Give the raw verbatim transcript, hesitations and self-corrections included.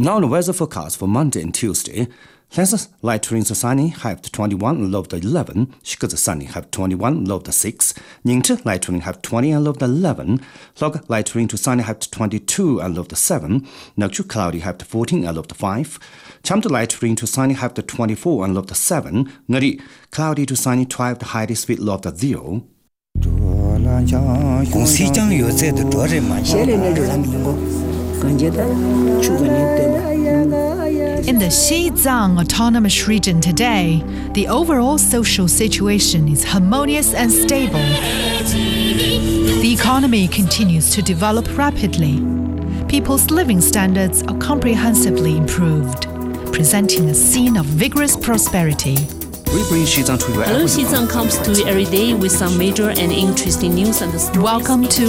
Now the weather forecast for Monday and Tuesday. Less light rain to sunny, high to twenty-one, low to eleven. Shikaza sunny, high to twenty-one, low to six. Ningchi light rain, high to twenty and low to eleven. Log light rain to sunny, high to twenty-two and low to seven. Nakchu cloudy, high to fourteen and low to five. Cham to light rain to sunny, high to twenty-four and low to seven. Ngari cloudy to sunny, twelve to high speed, low to zero. In the Xizang Autonomous Region today, the overall social situation is harmonious and stable. The economy continues to develop rapidly. People's living standards are comprehensively improved, presenting a scene of vigorous prosperity. We bring Xizang to you. Hello, Xizang comes to you every day with some major and interesting news and stories. Welcome to